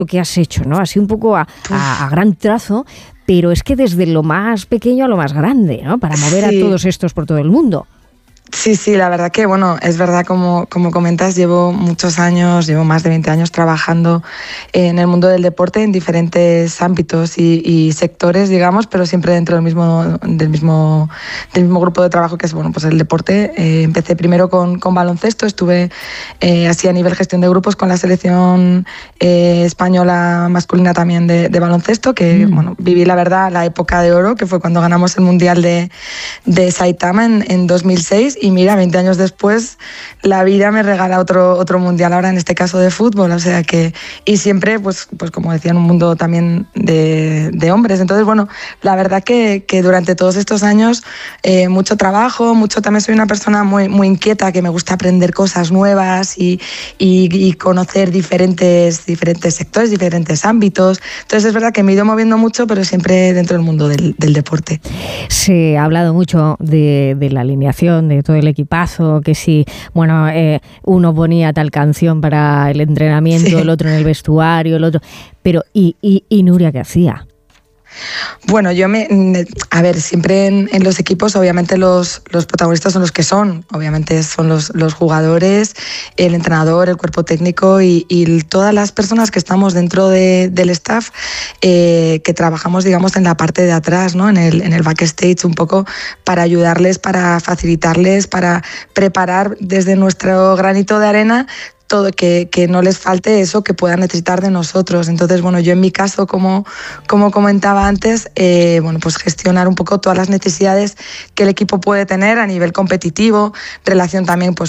lo que has hecho, ¿no? Así un poco a gran trazo, pero es que desde lo más pequeño a lo más grande, ¿no? Para mover a todos estos por todo el mundo. Sí, la verdad que, bueno, es verdad, como comentas, llevo muchos años, llevo más de 20 años trabajando en el mundo del deporte en diferentes ámbitos y sectores, digamos, pero siempre dentro del mismo grupo de trabajo que es, bueno, pues el deporte. Empecé primero con baloncesto, estuve así a nivel gestión de grupos con la selección española masculina también de baloncesto, que, bueno, viví, la verdad, la época de oro, que fue cuando ganamos el Mundial de Saitama en 2006. Y mira, 20 años después, la vida me regala otro mundial, ahora en este caso de fútbol. O sea que, y siempre, pues como decía, en un mundo también de hombres. Entonces, bueno, la verdad que durante todos estos años, mucho trabajo, también soy una persona muy, muy inquieta, que me gusta aprender cosas nuevas y conocer diferentes sectores, diferentes ámbitos. Entonces, es verdad que me he ido moviendo mucho, pero siempre dentro del mundo del deporte. Se ha hablado mucho de la alineación, de todo el equipazo, que si, bueno, uno ponía tal canción para el entrenamiento, el otro en el vestuario, el otro... Pero, ¿y Nuria qué hacía? Bueno, a ver, siempre en los equipos obviamente los protagonistas son los que son, obviamente son los jugadores, el entrenador, el cuerpo técnico y todas las personas que estamos dentro del staff, que trabajamos, digamos, en la parte de atrás, ¿no? En el backstage, un poco para ayudarles, para facilitarles, para preparar desde nuestro granito de arena todo, que no les falte eso que puedan necesitar de nosotros. Entonces, bueno, yo en mi caso, como comentaba antes, bueno, pues gestionar un poco todas las necesidades que el equipo puede tener a nivel competitivo, relación también pues